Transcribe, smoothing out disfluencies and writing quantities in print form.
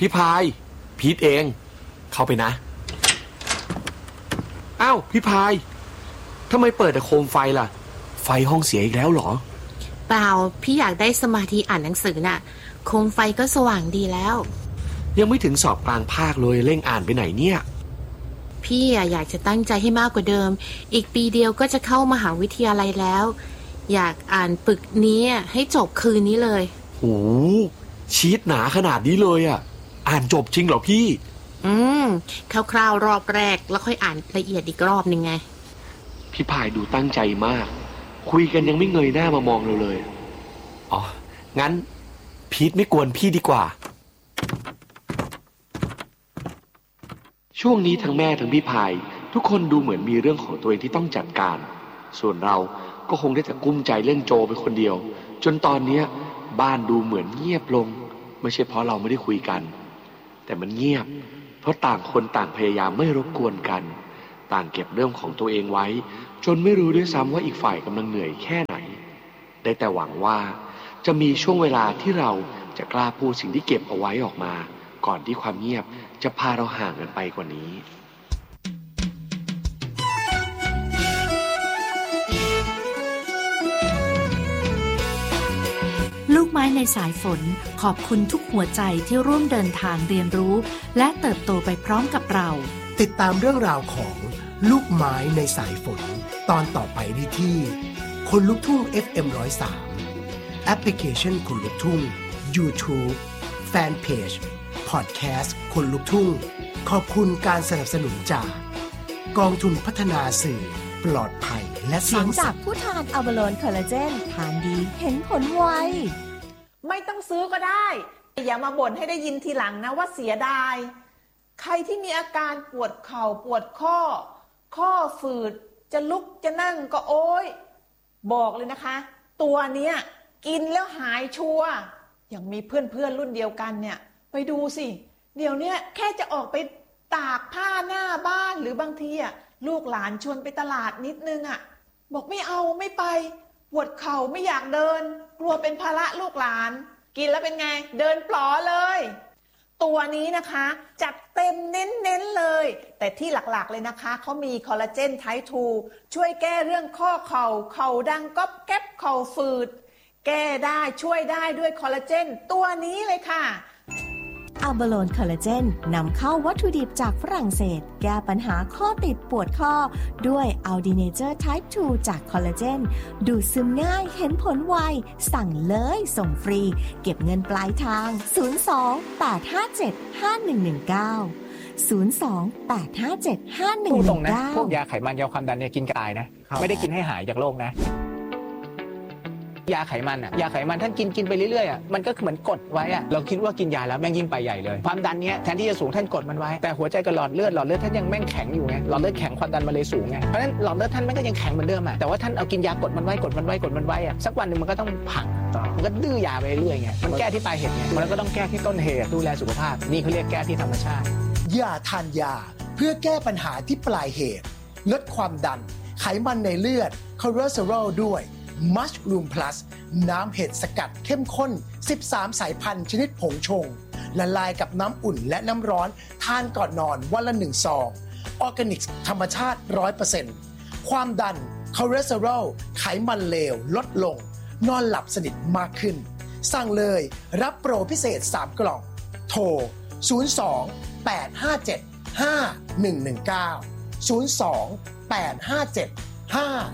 พี่พายพีทเองเข้าไปนะอ้าวพี่พายทำไมเปิดแต่โคมไฟล่ะไฟห้องเสียอีกแล้วเหรอเปล่าพี่อยากได้สมาธิอ่านหนังสือน่ะโคมไฟก็สว่างดีแล้วยังไม่ถึงสอบกลางภาคเลยเร่งอ่านไปไหนเนี่ยพี่อยากจะตั้งใจให้มากกว่าเดิมอีกปีเดียวก็จะเข้ามหาวิทยาลัยแล้วอยากอ่านปึกนี้ให้จบคืนนี้เลยโอ้ชีทหนาขนาดนี้เลยอ่ะอ่านจบจริงเหรอพี่คร่าวๆรอบแรกแล้วค่อยอ่านละเอียดอีกรอบนึงไงพี่พายดูตั้งใจมากคุยกันยังไม่เงยหน้ามามองเราเลยอ๋องั้นพีทไม่กวนพี่ดีกว่าช่วงนี้ทั้งแม่ทั้งพี่พายทุกคนดูเหมือนมีเรื่องของตัวเองที่ต้องจัดการส่วนเราก็คงได้แต่กุ้มใจเรื่องโจไปคนเดียวจนตอนนี้บ้านดูเหมือนเงียบลงไม่ใช่เพราะเราไม่ได้คุยกันแต่มันเงียบเพราะต่างคนต่างพยายามไม่รบกวนกันต่างเก็บเรื่องของตัวเองไว้จนไม่รู้ด้วยซ้ำว่าอีกฝ่ายกำลังเหนื่อยแค่ไหนได้แต่หวังว่าจะมีช่วงเวลาที่เราจะกล้าพูดสิ่งที่เก็บเอาไว้ออกมาก่อนที่ความเงียบจะพาเราห่างกันไปกว่านี้ลูกไม้ในสายฝนขอบคุณทุกหัวใจที่ร่วมเดินทางเรียนรู้และเติบโตไปพร้อมกับเราติดตามเรื่องราวของลูกไม้ในสายฝนตอนต่อไปได้ที่คนลุกทุ่ง FM 103แอปพลิเคชันคนลุกทุ่ง YouTube แฟนเพจพอดแคสต์คนลุกทุ่งขอบคุณการสนับสนุนจากกองทุนพัฒนาสื่อปลอดภัยและสร้างสรรค์จากผู้ทานอัลบาโลนคอลลาเจนทานดีเห็นผลไวไม่ต้องซื้อก็ได้อย่ามาบ่นให้ได้ยินทีหลังนะว่าเสียดายใครที่มีอาการปวดเข่าปวดข้อฝืดจะลุกจะนั่งก็โอ๊ยบอกเลยนะคะตัวเนี้ยกินแล้วหายชัวร์อย่างมีเพื่อนรุ่นเดียวกันเนี่ยไปดูสิเดี๋ยวนี้แค่จะออกไปตากผ้าหน้าบ้านหรือบางทีลูกหลานชวนไปตลาดนิดนึงบอกไม่เอาไม่ไปปวดเข่าไม่อยากเดินกลัวเป็นภาระลูกหลานกินแล้วเป็นไงเดินปลอเลยตัวนี้นะคะจัดเต็มเน้นเลยแต่ที่หลักๆเลยนะคะเขามีคอลลาเจนไทป์2ช่วยแก้เรื่องข้อเข่าดังก๊อบแก๊บเข่าฝืดแก้ได้ช่วยได้ด้วยคอลลาเจนตัวนี้เลยค่ะอัลบาโลนคอลลาเจนนำเข้าวัตถุดิบจากฝรั่งเศสแก้ปัญหาข้อติดปวดข้อด้วยอัลดีเนเจอร์ไทป์2จากคอลลาเจนดูดซึมง่ายเห็นผลไวสั่งเลยส่งฟรีเก็บเงินปลายทาง02-857-5119 พูดตรงนะพวกยาไขมันยาความดันเนี่ยกินกระต่ายนะไม่ได้กินให้หายจากโรคนะยาไขมันท่านกินไปเรื่อยๆมันก็เหมือนกดไว้เราคิดว่ากินยาแล้วแม่งยิ่งไปใหญ่เลยความดันเนี้ยแทนที่จะสูงท่านกดมันไว้แต่หัวใจกับหลอดเลือดท่านยังแม่งแข็งอยู่ไงหลอดเลือดแข็งความดันมันเลยสูงไงเพราะฉะนั้นหลอดเลือดท่านแม่งก็ยังแข็งเหมือนเดิมแต่ว่าท่านเอากินยากดมันไว้สักวันนึงมันก็ต้องพังมันก็ดื้อยาไปเรื่อยไงมันแก้ที่ปลายเหตุไงมันก็ต้องแก้ที่ต้นเหตุดูแลสุขภาพนี่เขาเรียกแก้ที่ธรรมชาติอย่าทานยาเพื่อแก้ปัญหาที่ปลายเหตุลดความดันไขมันในเลือดคอเลสเตอรอลด้วยมัชรูมพลัสน้ำเห็ดสกัดเข้มข้น13สายพันธุ์ชนิดผงชงละลายกับน้ำอุ่นและน้ำร้อนทานก่อนนอนวันละ1ซองออร์แกนิกธรรมชาติ 100% ความดันคอเลสเตอรอลไขมันเลวลดลงนอนหลับสนิทมากขึ้นสั่งเลยรับโปรพิเศษ3กล่องโทร02-857-5119 02-857-5119